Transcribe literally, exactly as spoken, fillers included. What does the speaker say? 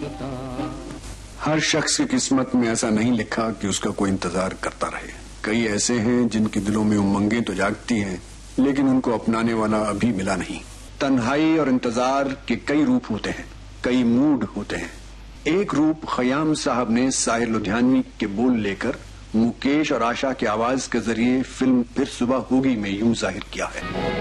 होता। हर शख्स की किस्मत में ऐसा नहीं लिखा कि उसका कोई इंतजार करता रहे। कई ऐसे हैं जिनके दिलों में उमंगें तो जागती हैं, लेकिन उनको अपनाने वाला अभी मिला नहीं। तन्हाई और इंतजार के कई रूप होते हैं, कई मूड होते हैं। एक रूप खयाम साहब ने साहिर लुधियानवी के बोल लेकर मुकेश और आशा की आवाज के जरिए फिल्म फिर सुबह होगी में यूं जाहिर किया है।